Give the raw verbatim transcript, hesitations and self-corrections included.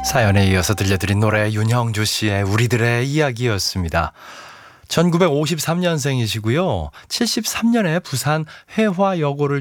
사연에 이어서 들려드린 노래 윤형주 씨의 우리들의 이야기였습니다. 천구백오십삼 년생이시고요. 칠십삼 년에 부산 회화여고를